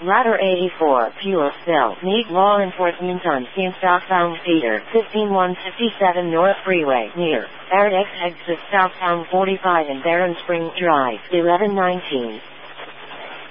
Ladder 84, fuel spill. Need law enforcement on scene. Southbound Cedar, 15157 North Freeway, near Aradex exit southbound 45 and Barron Spring Drive, 1119.